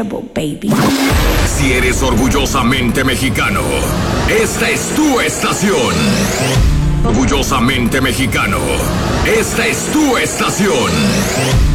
baby. Si eres orgullosamente mexicano, esta es tu estación. Orgullosamente mexicano, esta es tu estación.